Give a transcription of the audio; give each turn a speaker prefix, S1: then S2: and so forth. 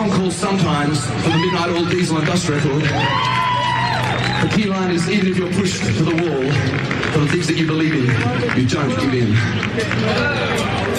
S1: song called Sometimes from the Midnight Oil Diesel and Dust record. The key line is, even if you're pushed to the wall for the things that you believe in, you don't give in.